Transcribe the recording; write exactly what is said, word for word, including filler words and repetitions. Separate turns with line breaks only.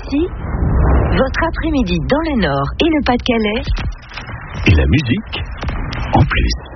ici, votre après-midi dans le Nord et le Pas-de-Calais.
Et la musique en plus.